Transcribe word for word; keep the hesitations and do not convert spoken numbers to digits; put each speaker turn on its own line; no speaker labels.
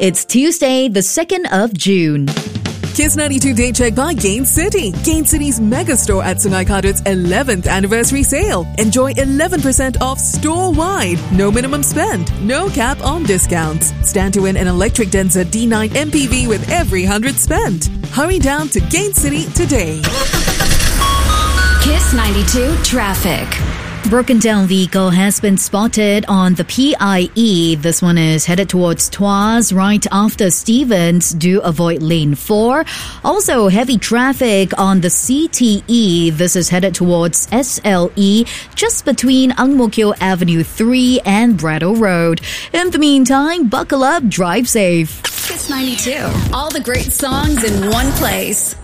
It's Tuesday, the second of June.
Kiss ninety-two Day Check by Gain City. Gain City's mega store at Sungai Khadut's eleventh anniversary sale. Enjoy eleven percent off store-wide. No minimum spend. No cap on discounts. Stand to win an electric Denza D nine M P V with every one hundred spent. Hurry down to Gain City today.
Kiss ninety-two Traffic.
Broken down vehicle has been spotted on the P I E. This one is headed towards Tuas right after Stevens. Do avoid lane four. Also, heavy traffic on the C T E. This is headed towards S L E just between Ang Mo Kio Avenue three and Brattle Road. In the meantime, buckle up, drive safe.
Kiss ninety-two. All the great songs in one place.